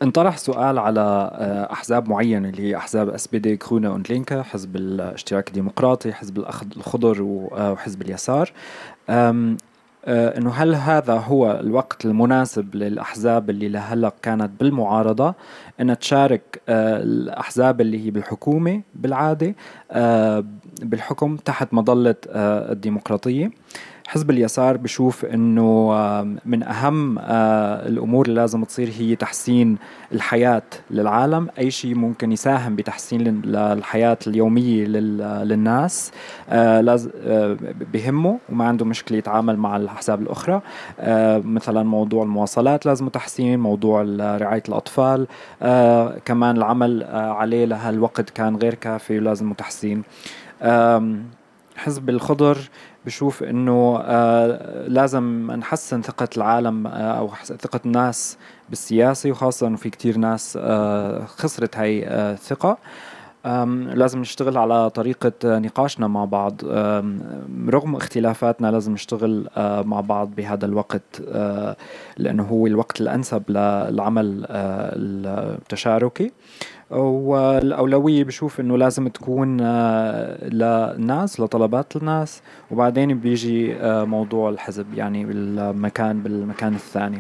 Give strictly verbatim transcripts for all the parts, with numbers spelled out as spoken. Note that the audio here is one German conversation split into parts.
انطرح سؤال على آه، أحزاب معينة اللي هي أحزاب اس بي دي كرونا und لينكا، حزب الاشتراك الديمقراطي، حزب الأخض- الخضر و- آه، وحزب اليسار. أم، آه، إنه هل هذا هو الوقت المناسب للأحزاب اللي لهلا كانت بالمعارضة أن تشارك آه، الأحزاب اللي هي بالحكومة بالعادة آه، بالحكم تحت مظلة آه، الديمقراطية؟ حزب اليسار بشوف انه آه، من اهم آه، الامور اللي لازم تصير هي تحسين الحياة للعالم. اي شيء ممكن يساهم بتحسين لل- الحياة اليومية لل- للناس آه، لاز- آه، بهمه وما عنده مشكلة يتعامل مع الاحزاب الاخرى. آه، مثلا موضوع المواصلات لازم تحسين، موضوع ال- رعاية الاطفال آه، كمان العمل آه، عليه لهالوقت كان غير كافي ولازم تحسين. آم، حزب الخضر بشوف انه آه لازم نحسن ثقة العالم آه او حس- ثقة الناس بالسياسة، وخاصة انه في كتير ناس آه خسرت هاي آه الثقة. آم، لازم نشتغل على طريقة آه، نقاشنا مع بعض. آم، رغم اختلافاتنا لازم نشتغل آه، مع بعض بهذا الوقت، آه، لأنه هو الوقت الأنسب للعمل آه، التشاركي. والأولوية بشوف إنه لازم تكون آه، للناس، لطلبات الناس، وبعدين بيجي آه، موضوع الحزب يعني بالمكان بالمكان الثاني.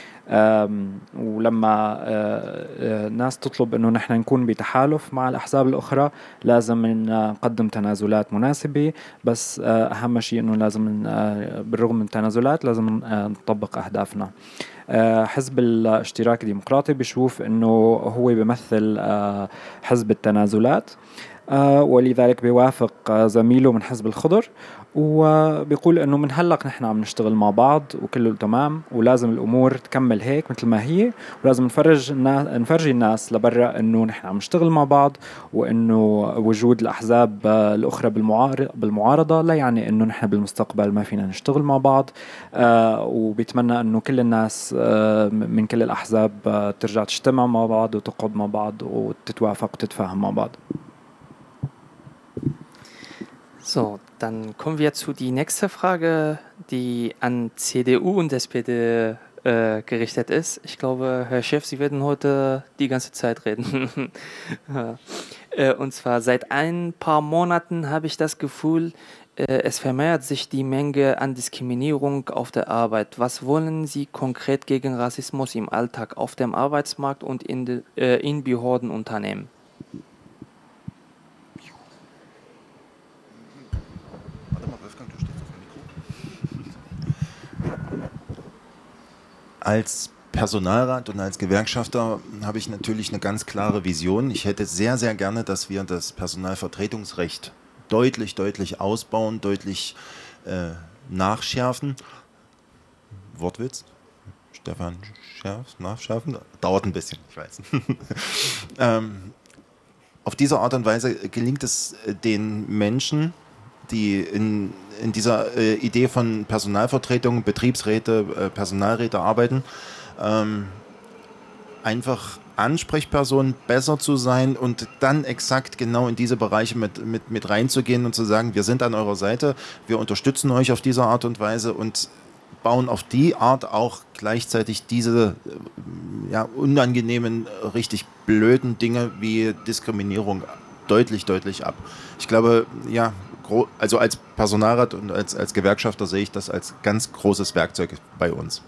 آم، ولما آه، آه، ناس تطلب انه نحن نكون بتحالف مع الاحزاب الاخرى لازم نقدم تنازلات مناسبة، بس آه، اهم شيء انه لازم آه، بالرغم من التنازلات لازم آه، نطبق اهدافنا. آه، حزب الاشتراك الديمقراطي بيشوف انه هو بيمثل آه، حزب التنازلات، آه، ولذلك بيوافق آه، زميله من حزب الخضر، وبيقول انه من هلق نحن عم نشتغل مع بعض وكله تمام، ولازم الامور تكمل هيك مثل ما هي، ولازم نفرج الناس نفرجي الناس لبرا انه نحن عم نشتغل مع بعض، وانه وجود الاحزاب آه، الاخرى بالمعارضه بالمعارضه لا يعني انه نحن بالمستقبل ما فينا نشتغل مع بعض. آه، وبيتمنى انه كل الناس آه، من كل الاحزاب آه، ترجع تجتمع مع بعض وتقعد مع بعض وتتوافق وتتفاهم مع بعض. So, dann kommen wir zu die nächste Frage, die an C D U und S P D äh, gerichtet ist. Ich glaube, Herr Chef, Sie werden heute die ganze Zeit reden. Ja. Äh, und zwar seit ein paar Monaten habe ich das Gefühl, äh, es vermehrt sich die Menge an Diskriminierung auf der Arbeit. Was wollen Sie konkret gegen Rassismus im Alltag auf dem Arbeitsmarkt und in, de, äh, in Behörden unternehmen? Als Personalrat und als Gewerkschafter habe ich natürlich eine ganz klare Vision. Ich hätte sehr, sehr gerne, dass wir das Personalvertretungsrecht deutlich, deutlich ausbauen, deutlich äh, nachschärfen. Wortwitz? Stefan Schärf, nachschärfen? Dauert ein bisschen, ich weiß. ähm, auf diese Art und Weise gelingt es den Menschen, die in, in dieser äh, Idee von Personalvertretung, Betriebsräte, äh, Personalräte arbeiten, ähm, einfach Ansprechpersonen besser zu sein und dann exakt genau in diese Bereiche mit, mit, mit reinzugehen und zu sagen, wir sind an eurer Seite, wir unterstützen euch auf diese Art und Weise und bauen auf die Art auch gleichzeitig diese äh, ja, unangenehmen, richtig blöden Dinge wie Diskriminierung deutlich, deutlich ab. Ich glaube, ja, also als Personalrat und als, als Gewerkschafter sehe ich das als ganz großes Werkzeug bei uns.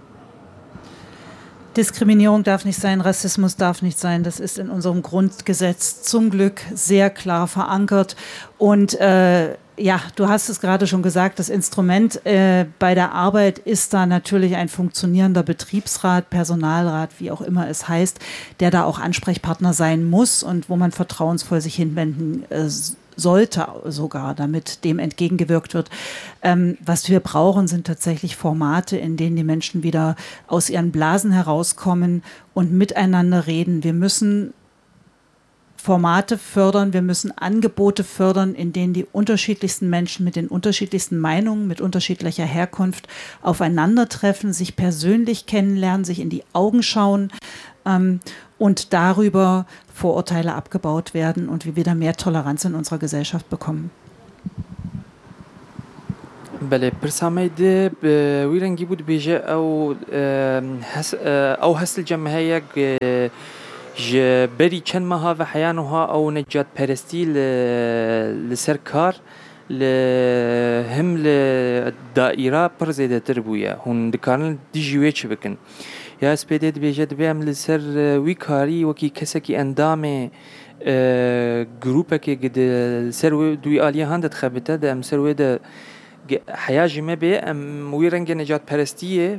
Diskriminierung darf nicht sein, Rassismus darf nicht sein. Das ist in unserem Grundgesetz zum Glück sehr klar verankert. Und äh, ja, du hast es gerade schon gesagt, das Instrument äh, bei der Arbeit ist da natürlich ein funktionierender Betriebsrat, Personalrat, wie auch immer es heißt, der da auch Ansprechpartner sein muss und wo man vertrauensvoll sich hinwenden äh, sollte sogar, damit dem entgegengewirkt wird. Ähm, was wir brauchen, sind tatsächlich Formate, in denen die Menschen wieder aus ihren Blasen herauskommen und miteinander reden. Wir müssen Formate fördern, wir müssen Angebote fördern, in denen die unterschiedlichsten Menschen mit den unterschiedlichsten Meinungen, mit unterschiedlicher Herkunft aufeinandertreffen, sich persönlich kennenlernen, sich in die Augen schauen ähm, und darüber Vorurteile abgebaut werden und wir wieder mehr Toleranz in unserer Gesellschaft bekommen. بله برساميد ويرنجي بود بيجا أو هس أو هسل جمعية ج بري كن مها و حيانها أو نجات برستي لسركار لهم لدائرة برزيدة تربوية هون دكارن ديجويتش بكن يا سبيدت بيجا دبيم لسر ويكاري وكي كسكي أندامي جروبا كي قد سر دوي آلية هندت خبته دم سر وده حياجي ما بي أم ويرنج نجات برستية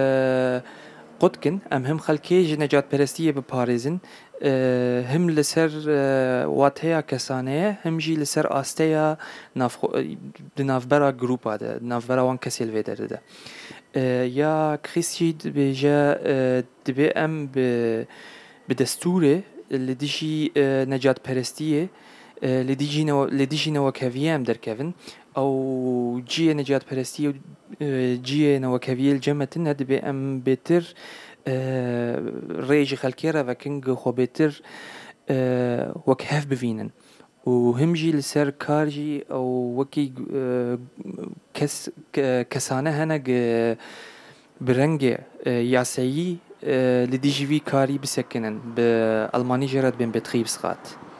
قدكن أم هم خلكي نجات برستية بباريزن هم لسر واتهيا كسانية هم جي لسر آستيا ناف ناف برا جروبا ده ناف برا وان كسيل فيدر ده يا كريستيد بيجا دبي أم بدستوري اللي ديجي نجات برستية اللي ديجي نو اللي ديجي نوكافيام در كيفن أو جي نجات برستية جي نوكافيل الجمتن هاد بي أم بيتر ريج خالكيرا وكينج خو بيتر وكهف بفينن وهم جي لسر كارجي أو وكي كس كسانة هناك برنج ياسيي لديجي في كاري بسكنن بألماني جرد بين بتخيب سقات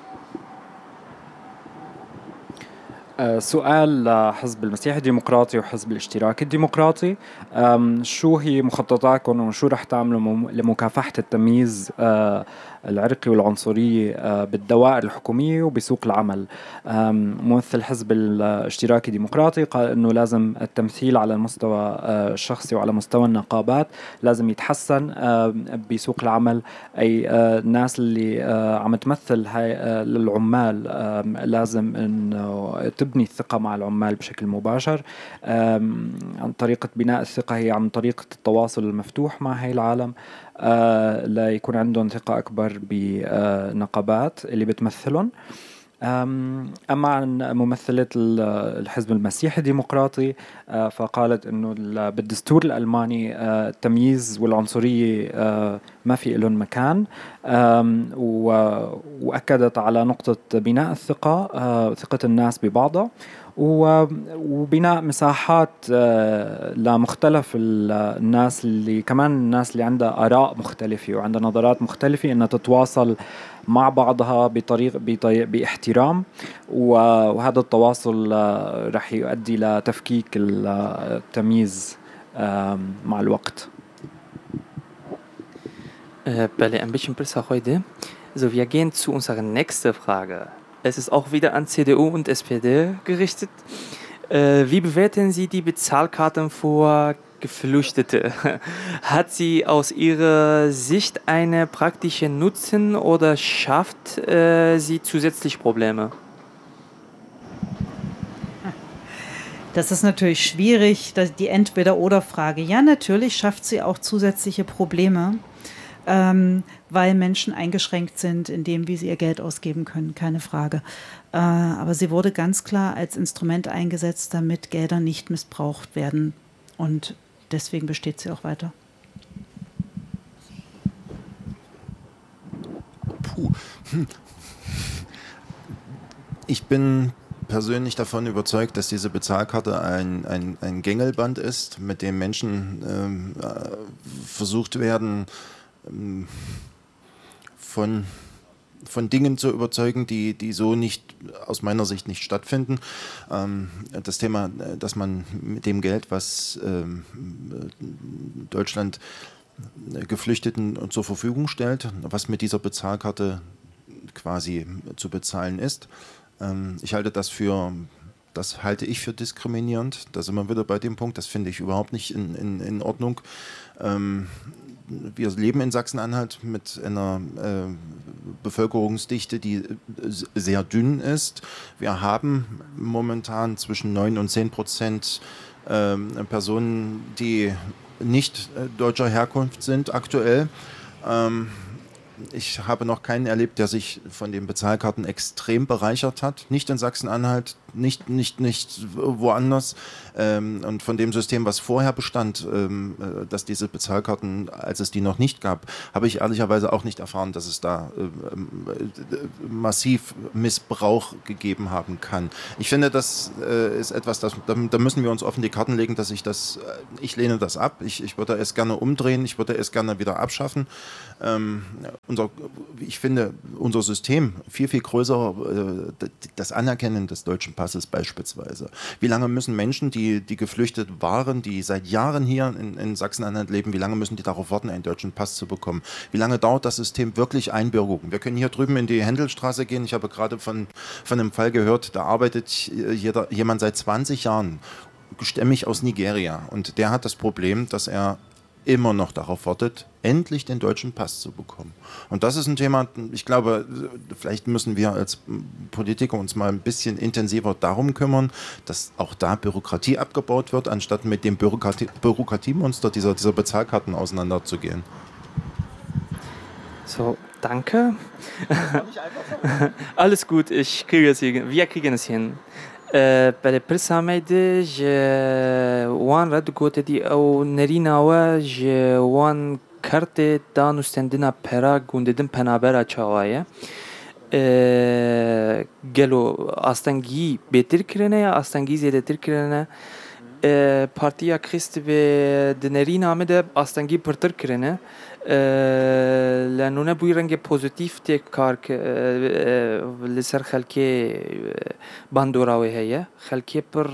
سؤال لحزب المسيح الديمقراطي وحزب الاشتراك الديمقراطي شو هي مخططاتكم وشو رح تعملوا لمكافحة التمييز العرقي والعنصرية بالدوائر الحكومية وبسوق العمل؟ ممثل حزب الاشتراكي الديمقراطي قال انه لازم التمثيل على المستوى الشخصي وعلى مستوى النقابات لازم يتحسن بسوق العمل. اي الناس اللي عم تمثل هاي للعمال لازم انه تبني الثقة مع العمال بشكل مباشر عن طريقة بناء الثقة، هي عن طريقة التواصل المفتوح مع هاي العالم آه لا يكون عندهم ثقة أكبر بنقابات اللي بتمثلهم. أما عن ممثلة الحزب المسيحي الديمقراطي آه فقالت أنه بالدستور الألماني آه التمييز والعنصرية آه ما في لهم مكان، وأكدت على نقطة بناء الثقة آه ثقة الناس ببعضها وبناء مساحات لمختلف الناس اللي كمان الناس اللي عندها آراء مختلفة وعندها نظرات مختلفة إنها تتواصل مع بعضها بطريق باحترام، وهذا التواصل رح يؤدي لتفكيك التمييز مع الوقت. Belle, ein bisschen besser heute. So, wir gehen zu unserer nächsten Frage. Es ist auch wieder an C D U und S P D gerichtet. Äh, wie bewerten Sie die Bezahlkarten für Geflüchtete? Hat sie aus Ihrer Sicht einen praktischen Nutzen oder schafft äh, sie zusätzlich Probleme? Das ist natürlich schwierig, die Entweder-oder-Frage. Ja, natürlich schafft sie auch zusätzliche Probleme. Ähm, weil Menschen eingeschränkt sind in dem, wie sie ihr Geld ausgeben können, keine Frage. Äh, aber sie wurde ganz klar als Instrument eingesetzt, damit Gelder nicht missbraucht werden. Und deswegen besteht sie auch weiter. Puh. Ich bin persönlich davon überzeugt, dass diese Bezahlkarte ein, ein, ein Gängelband ist, mit dem Menschen ähm, versucht werden, Von, von Dingen zu überzeugen, die, die so nicht, aus meiner Sicht nicht stattfinden. Ähm, das Thema, dass man mit dem Geld, was ähm, Deutschland Geflüchteten zur Verfügung stellt, was mit dieser Bezahlkarte quasi zu bezahlen ist, ähm, ich halte das für, das halte ich für diskriminierend. Da sind wir wieder bei dem Punkt, das finde ich überhaupt nicht in, in, in Ordnung. Ähm, Wir leben in Sachsen-Anhalt mit einer äh, Bevölkerungsdichte, die sehr dünn ist. Wir haben momentan zwischen neun und zehn Prozent äh, Personen, die nicht äh, deutscher Herkunft sind aktuell. Ähm, ich habe noch keinen erlebt, der sich von den Bezahlkarten extrem bereichert hat. Nicht in Sachsen-Anhalt, nicht, nicht, nicht woanders. Ähm, und von dem System, was vorher bestand, ähm, dass diese Bezahlkarten, als es die noch nicht gab, habe ich ehrlicherweise auch nicht erfahren, dass es da ähm, massiv Missbrauch gegeben haben kann. Ich finde, das äh, ist etwas, das, da, da müssen wir uns offen die Karten legen, dass ich das, äh, ich lehne das ab. Ich, ich würde es gerne umdrehen, ich würde es gerne wieder abschaffen. Ähm, unser, ich finde, unser System viel, viel größer, äh, das Anerkennen des deutschen Passes beispielsweise. Wie lange müssen Menschen, die, die geflüchtet waren, die seit Jahren hier in, in Sachsen-Anhalt leben, wie lange müssen die darauf warten, einen deutschen Pass zu bekommen? Wie lange dauert das System wirklich Einbürgerung? Wir können hier drüben in die Händelstraße gehen. Ich habe gerade von, von einem Fall gehört, da arbeitet jeder, jemand seit zwanzig Jahren, stämmig aus Nigeria. Und der hat das Problem, dass er immer noch darauf wartet, endlich den deutschen Pass zu bekommen. Und das ist ein Thema, ich glaube, vielleicht müssen wir als Politiker uns mal ein bisschen intensiver darum kümmern, dass auch da Bürokratie abgebaut wird, anstatt mit dem Bürokratie, Bürokratiemonster dieser, dieser Bezahlkarten auseinanderzugehen. So, danke. Alles gut, ich kriege es hin. Wir kriegen es hin. بله پرس همید ج وان رد گوته دی او نرینا و ج وان کرت دانستندنا پرا گونددن پنابرا چاوایه گلو آستانگی بهتر کرنه یا آستانگی زیادتر کرنه پارتیا کریست به دنرینا همده آستانگی پرتر کرنه لأنه نبوي رنجة بوزيتيف تكار لسر خلكي باندوراوي هي خلكي بر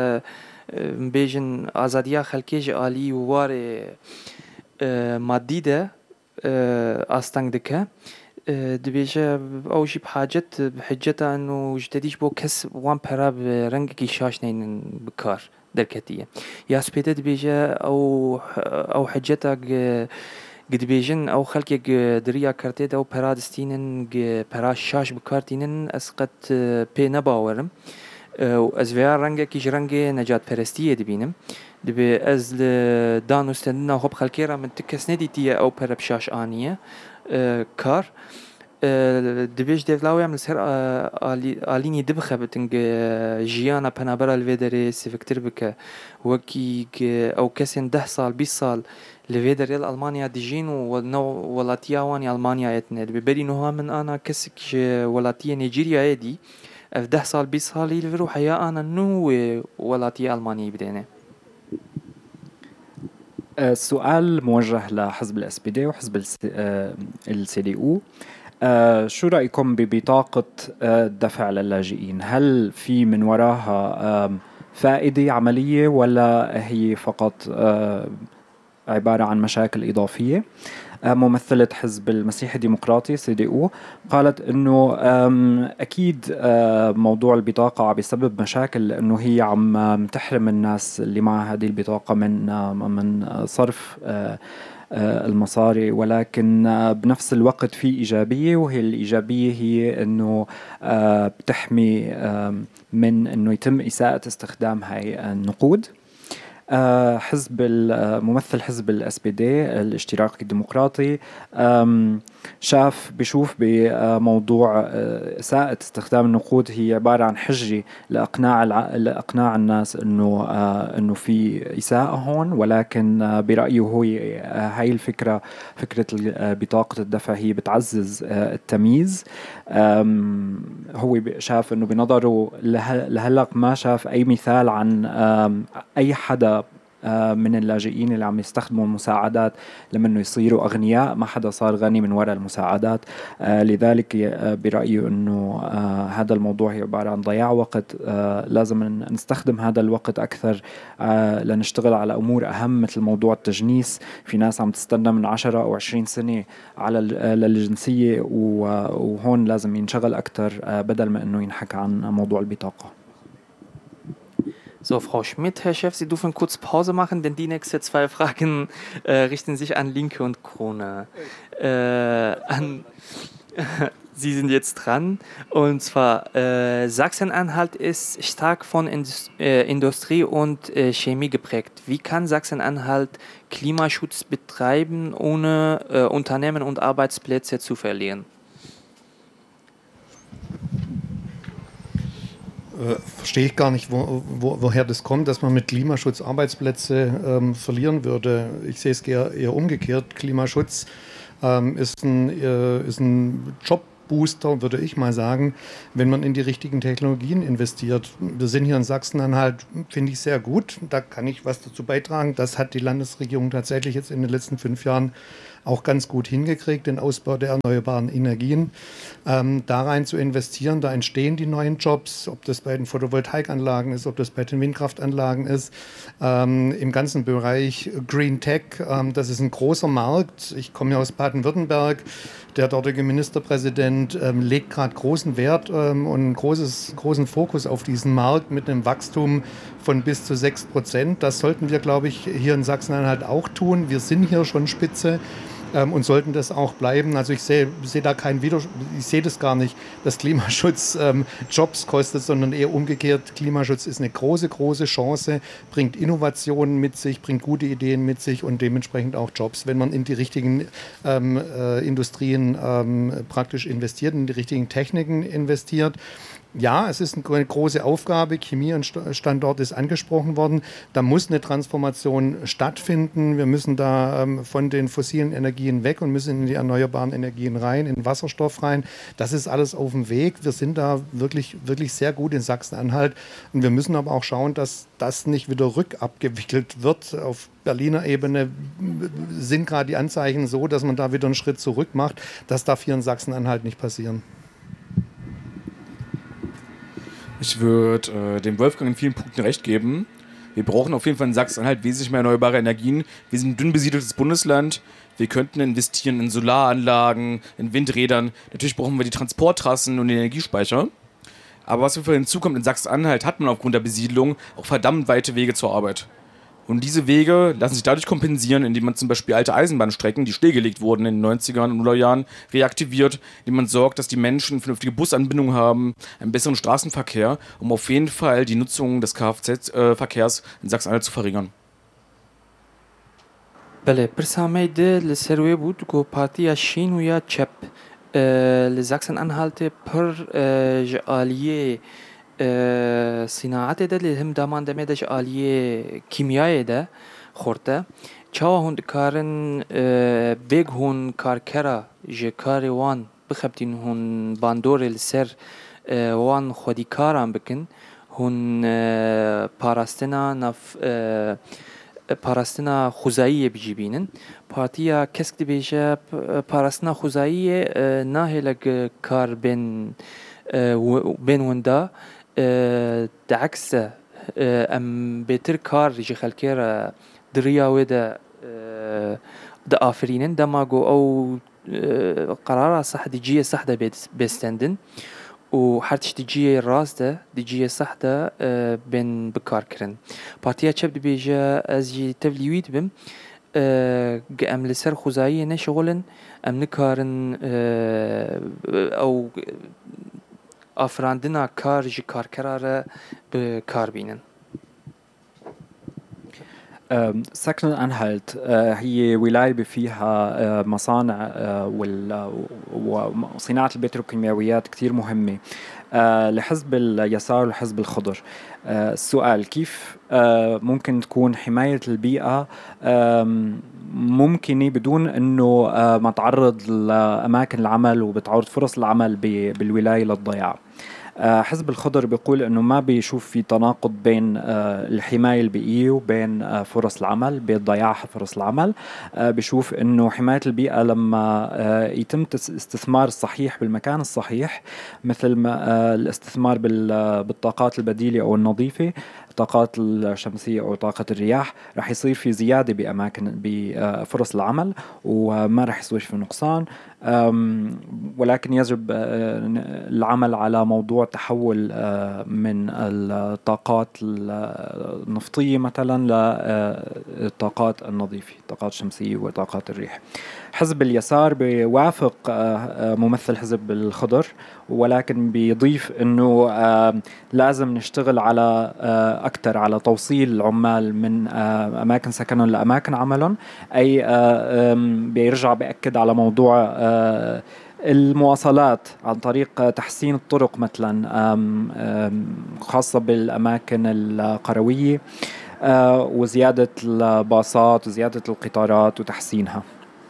بيجن آزادية خلكي جالي وواري مادي ده أستنج دكه دبيجة أو شيء بحاجة بحجته إنه جديش بو كس وان برا برنجة كيشاش نين بكار دركتية يا سبيدة دبيجة أو أو حجتك قد بيجن أو خلق دريا كارتيد أو برادستينن برا شاش بكارتينن أسقط بي نباورم وأزفيار رنجة كيش رنجة نجات برستية دبينم دبي أز دانو استندنا وهب خلقيرا من تكسندي تيا أو برا بشاش آنية كار دبيش دفلاوي عمل سر آليني دبخة بتنج جيانا بنابرا الفيدري سيفكتر بك وكي أو كسين ده سال بيس سال الفيدري الألمانيا ديجين ونو ولاتيا واني ألمانيا يتند ببري نوها من أنا كسك ولاتيا نيجيريا يدي في ده سال بيس سال يلفرو حيا أنا نو ولاتيا ألمانيا بدينا. السؤال موجه لحزب الاس بي دي وحزب السي دي او. آه شو رأيكم ببطاقة آه الدفع للاجئين؟ هل في من وراها آه فائدة عملية ولا هي فقط آه عبارة عن مشاكل إضافية؟ آه ممثلة حزب المسيحي الديمقراطي سي دي او قالت إنه أكيد آه موضوع البطاقة عم بيسبب مشاكل لأنه هي عم تحرم الناس اللي مع هذه البطاقة من آه من صرف آه المصاري، ولكن بنفس الوقت في إيجابية، وهي الإيجابية هي أنه بتحمي من أنه يتم إساءة استخدام هاي النقود. حزب ممثل حزب الاس بي دي الاشتراكي الديمقراطي شاف بشوف بموضوع إساءة استخدام النقود هي عبارة عن حجة لإقناع لإقناع الناس إنه إنه في إساءة هون، ولكن برأيه هو هاي الفكرة فكرة بطاقة الدفع هي بتعزز التمييز. هو شاف إنه بنظره لهلق ما شاف أي مثال عن أي حدا من اللاجئين اللي عم يستخدموا المساعدات لمنه يصيروا أغنياء. ما حدا صار غني من وراء المساعدات. لذلك برأيه أنه هذا الموضوع هي عبارة عن ضياع وقت. لازم نستخدم هذا الوقت أكثر لنشتغل على أمور أهم مثل موضوع التجنيس. في ناس عم تستنى من عشرة أو عشرين سنة على الجنسية، وهون لازم ينشغل أكثر بدل ما أنه ينحكى عن موضوع البطاقة. So, Frau Schmidt, Herr Chef, Sie dürfen kurz Pause machen, denn die nächsten zwei Fragen äh, richten sich an Linke und Krone. Äh, an Sie sind jetzt dran. Und zwar, äh, Sachsen-Anhalt ist stark von Indus- äh, Industrie und äh, Chemie geprägt. Wie kann Sachsen-Anhalt Klimaschutz betreiben, ohne äh, Unternehmen und Arbeitsplätze zu verlieren? Äh, verstehe ich gar nicht, wo, wo, woher das kommt, dass man mit Klimaschutz Arbeitsplätze ähm, verlieren würde. Ich sehe es eher, eher umgekehrt. Klimaschutz ähm, ist ein, äh, ist ein Jobbooster, würde ich mal sagen, wenn man in die richtigen Technologien investiert. Wir sind hier in Sachsen-Anhalt, finde ich, sehr gut. Da kann ich was dazu beitragen. Das hat die Landesregierung tatsächlich jetzt in den letzten fünf Jahren auch ganz gut hingekriegt, den Ausbau der erneuerbaren Energien. Ähm, da rein zu investieren, da entstehen die neuen Jobs, ob das bei den Photovoltaikanlagen ist, ob das bei den Windkraftanlagen ist. Ähm, im ganzen Bereich Green Tech, ähm, das ist ein großer Markt. Ich komme ja aus Baden-Württemberg. Der dortige Ministerpräsident ähm, legt gerade großen Wert ähm, und einen großes, großen Fokus auf diesen Markt mit einem Wachstum von bis zu sechs Prozent. Das sollten wir, glaube ich, hier in Sachsen-Anhalt auch tun. Wir sind hier schon Spitze. Ähm, und sollten das auch bleiben. Also ich sehe seh da keinen Widerspruch, ich sehe das gar nicht, dass Klimaschutz ähm, Jobs kostet, sondern eher umgekehrt. Klimaschutz ist eine große, große Chance, bringt Innovationen mit sich, bringt gute Ideen mit sich und dementsprechend auch Jobs, wenn man in die richtigen ähm, äh, Industrien ähm, praktisch investiert, in die richtigen Techniken investiert. Ja, es ist eine große Aufgabe. Chemiestandort ist angesprochen worden. Da muss eine Transformation stattfinden. Wir müssen da ähm, von den fossilen Energien weg und müssen in die erneuerbaren Energien rein, in Wasserstoff rein. Das ist alles auf dem Weg. Wir sind da wirklich, wirklich sehr gut in Sachsen-Anhalt. Und wir müssen aber auch schauen, dass das nicht wieder rückabgewickelt wird. Auf Berliner Ebene sind gerade die Anzeichen so, dass man da wieder einen Schritt zurück macht. Das darf hier in Sachsen-Anhalt nicht passieren. Ich würde äh, dem Wolfgang in vielen Punkten recht geben. Wir brauchen auf jeden Fall in Sachsen-Anhalt wesentlich mehr erneuerbare Energien. Wir sind ein dünn besiedeltes Bundesland. Wir könnten investieren in Solaranlagen, in Windrädern. Natürlich brauchen wir die Transporttrassen und den Energiespeicher. Aber was für hinzukommt, in Sachsen-Anhalt hat man aufgrund der Besiedlung auch verdammt weite Wege zur Arbeit. Und diese Wege lassen sich dadurch kompensieren, indem man zum Beispiel alte Eisenbahnstrecken, die stillgelegt wurden in den neunzigern und Nullerjahren, reaktiviert, indem man sorgt, dass die Menschen vernünftige Busanbindung haben, einen besseren Straßenverkehr, um auf jeden Fall die Nutzung des Kfz-Verkehrs in Sachsen-Anhalt zu verringern. بله برسامه ده لسروی بود که پارتیا شین و یا چپ لزاکسن انحالت پر جالیه صناعت ده لهم دامان دمه ده جالیه کیمیای ده خورده چاو هند کارن بیگ هون کارکرا جکاری وان بخبتین هون باندور لسر وان خودی کاران بکن هون پاراستنا نف پاراستنا خوزایی بجیبینن پارتیا کسک دی بیشه پاراستنا خوزایی ناهی لگ کار بین بین وندا دعکس ام بهتر کار جی خلکیر دریا ودا دا آفرینن دماغو او قرار صح دیجیه صح دا بستندن و هر تشتی جیه راست ده دیجیه صح ده بین بکار کرن پارتیا چپ دی بیجه از جی تبلیویت بیم ام لسر خوزایی نشغلن ام نکارن او افراندنا کار جی کار کراره بکار بینن. ساكن-Anhalt هي ولاية فيها مصانع وصناعة البتروكيماويات كتير مهمة لحزب اليسار والحزب الخضر. السؤال كيف ممكن تكون حماية البيئة ممكنة بدون أنه ما تعرض لأماكن العمل وبتعرض فرص العمل بالولاية للضياع؟ حزب الخضر بيقول انه ما بيشوف في تناقض بين الحماية البيئية وبين فرص العمل، بين ضياع فرص العمل. بيشوف انه حماية البيئة لما يتم الاستثمار الصحيح بالمكان الصحيح، مثل ما الاستثمار بالطاقات البديلة او النظيفة، الطاقات الشمسية أو طاقة الرياح، رح يصير في زيادة بأماكن بفرص العمل وما رح يصير في نقصان. ولكن يجب العمل على موضوع تحول من الطاقات النفطية مثلا للطاقات النظيفة، الطاقات الشمسية وطاقات الريح. حزب اليسار بيوافق ممثل حزب الخضر، ولكن بيضيف انه لازم نشتغل على اكثر على توصيل العمال من اماكن سكنهم لاماكن عملهم. اي بيرجع بيأكد على موضوع المواصلات عن طريق تحسين الطرق مثلا خاصة بالأماكن القروية، وزيادة الباصات وزيادة القطارات وتحسينها.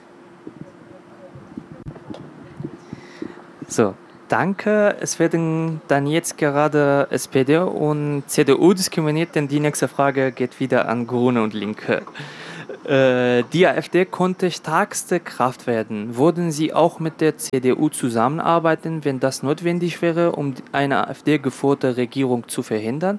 So, danke. Es werden dann jetzt gerade S P D und C D U diskriminiert, denn die nächste Frage geht wieder an Grüne und Linke. Äh, die AfD konnte stärkste Kraft werden. Würden Sie auch mit der C D U zusammenarbeiten, wenn das notwendig wäre, um eine AfD-geführte Regierung zu verhindern?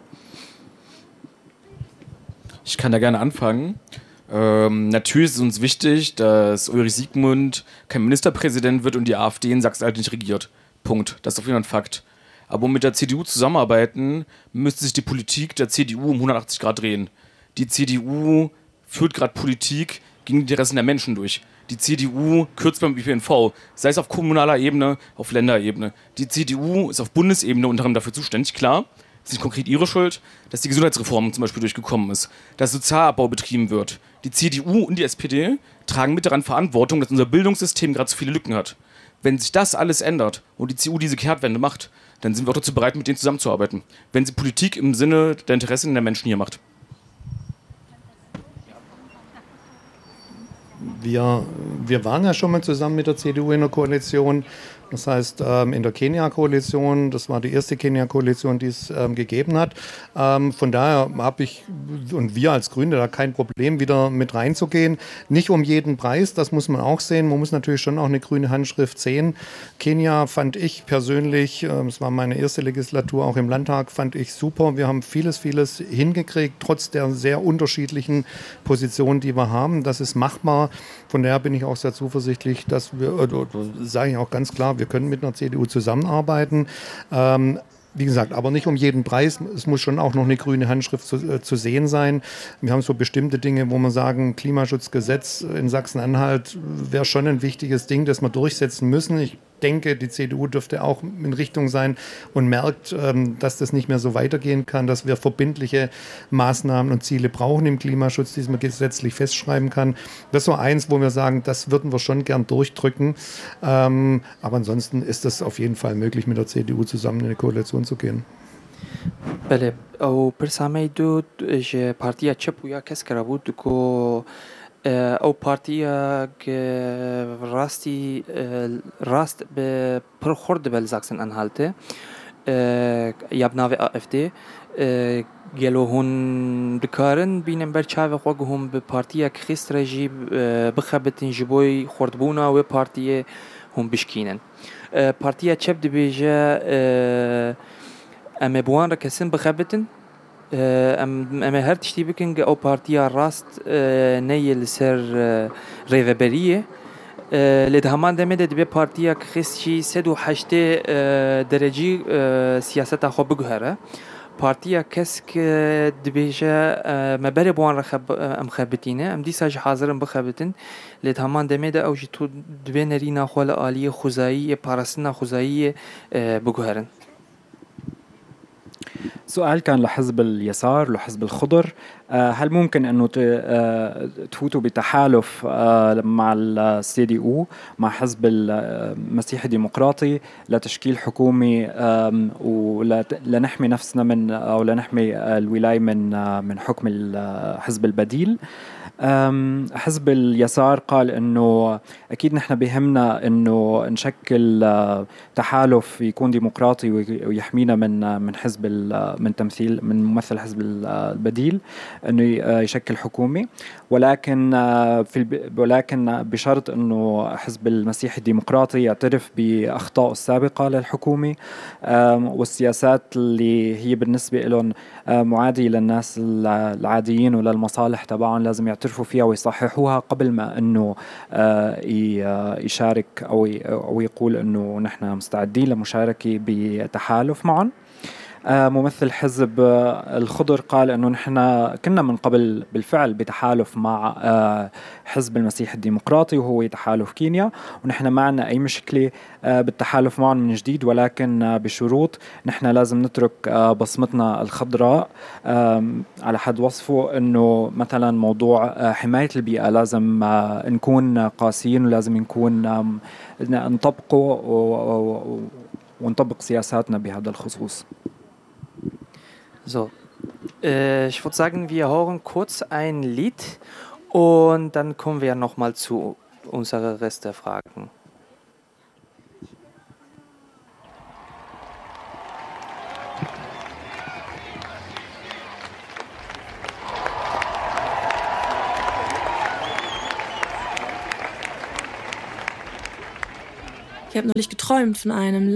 Ich kann da gerne anfangen. Ähm, natürlich ist es uns wichtig, dass Ulrich Siegmund kein Ministerpräsident wird und die AfD in Sachsen-Anhalt nicht regiert. Punkt. Das ist auf jeden Fall ein Fakt. Aber um mit der C D U zusammenarbeiten, müsste sich die Politik der C D U um hundertachtzig Grad drehen. Die C D U führt gerade Politik gegen die Interessen der Menschen durch. Die C D U kürzt beim Ö P N V, sei es auf kommunaler Ebene, auf Länderebene. Die C D U ist auf Bundesebene unter anderem dafür zuständig, klar. Das ist nicht konkret ihre Schuld, dass die Gesundheitsreform zum Beispiel durchgekommen ist, dass Sozialabbau betrieben wird. Die C D U und die S P D tragen mit daran Verantwortung, dass unser Bildungssystem gerade so viele Lücken hat. Wenn sich das alles ändert und die C D U diese Kehrtwende macht, dann sind wir auch dazu bereit, mit denen zusammenzuarbeiten. Wenn sie Politik im Sinne der Interessen der Menschen hier macht. Wir, wir waren ja schon mal zusammen mit der C D U in der Koalition. Das heißt, in der Kenia-Koalition, das war die erste Kenia-Koalition, die es ähm, gegeben hat. Ähm, von daher habe ich und wir als Grüne da kein Problem, wieder mit reinzugehen. Nicht um jeden Preis, das muss man auch sehen. Man muss natürlich schon auch eine grüne Handschrift sehen. Kenia fand ich persönlich, äh, es war meine erste Legislatur auch im Landtag, fand ich super. Wir haben vieles, vieles hingekriegt, trotz der sehr unterschiedlichen Positionen, die wir haben. Das ist machbar. Von daher bin ich auch sehr zuversichtlich, dass wir, oder, sage ich auch ganz klar, wir können mit einer C D U zusammenarbeiten. Ähm, Wie gesagt, aber nicht um jeden Preis. Es muss schon auch noch eine grüne Handschrift zu, äh, zu sehen sein. Wir haben so bestimmte Dinge, wo man sagen, Klimaschutzgesetz in Sachsen-Anhalt wäre schon ein wichtiges Ding, das wir durchsetzen müssen. Ich denke, die C D U dürfte auch in Richtung sein und merkt, ähm, dass das nicht mehr so weitergehen kann, dass wir verbindliche Maßnahmen und Ziele brauchen im Klimaschutz, die man gesetzlich festschreiben kann. Das ist so eins, wo wir sagen, das würden wir schon gern durchdrücken. Ähm, aber ansonsten ist das auf jeden Fall möglich, mit der C D U zusammen in eine Koalition zu gehen. بله او پرسامی دو ج پارتیا چپ و یا کس کرا بود کو او پارتیا که راستی راست به پرخورد بل زاکسن انهالته یابناوی AfD گلو هون دکارن بینم بر چاو خو هم به پارتیا کریست رژی بخبتن جبوی خوردبونا و پارتیا هم بشکینن پارتیا چپ دبیجه ام بوان را کسن بخبتن ام ام هر تشتی بکن او پارتیا راست نیل سر ریوبریه لد همان دمه ده به پارتیا کریسچی سد و هشت درجی سیاست خو بگهره پارتیا کس که دبیجه مبر بوان را خب ام خبتینه ام دیساج حاضرم بخبتن لد همان دمه ده اوج تو دبی نرینا خو عالی خوزایی پارسنا خوزایی بگهرن. سؤال كان لحزب اليسار لحزب الخضر، هل ممكن أنه تفوتوا بتحالف مع السي دي او مع حزب المسيحي الديمقراطي لتشكيل حكومي ولنحمي نفسنا من أو لنحمي الولاية من من حكم الحزب البديل؟ حزب اليسار قال انه اكيد نحن بيهمنا انه نشكل تحالف يكون ديمقراطي ويحمينا من من حزب من تمثيل من ممثل حزب البديل انه يشكل حكومه، ولكن في ولكن بشرط انه حزب المسيحي الديمقراطي يعترف باخطائه السابقه للحكومه والسياسات اللي هي بالنسبه لهم معاديه للناس العاديين وللمصالح تبعهم لازم يعترفوا فيها ويصححوها قبل ما انه يشارك او او يقول انه نحن مستعدين لمشاركه بتحالف معهم. ممثل حزب الخضر قال أنه نحن كنا من قبل بالفعل بتحالف مع حزب المسيح الديمقراطي وهو تحالف كينيا، ونحن ما عندنا أي مشكلة بالتحالف معهم من جديد، ولكن بشروط. نحن لازم نترك بصمتنا الخضراء على حد وصفه، أنه مثلا موضوع حماية البيئة لازم نكون قاسيين، ولازم نكون نطبقه ونطبق سياساتنا بهذا الخصوص. So, äh, ich würde sagen, wir hören kurz ein Lied und dann kommen wir nochmal zu unserer Rest der Fragen. Ich habe neulich geträumt von einem